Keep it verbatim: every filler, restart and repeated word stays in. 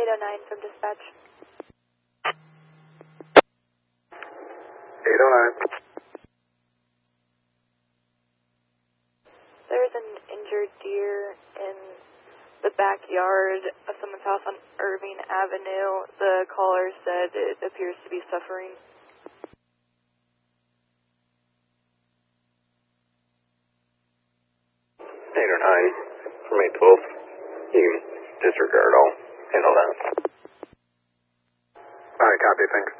eight oh nine from dispatch. eight oh nine. There's an injured deer in the backyard of someone's house on Irving Avenue. The caller said it appears to be suffering. eight oh nine from eight twelve. You can disregard, I'll handle that. Alright, copy, thanks.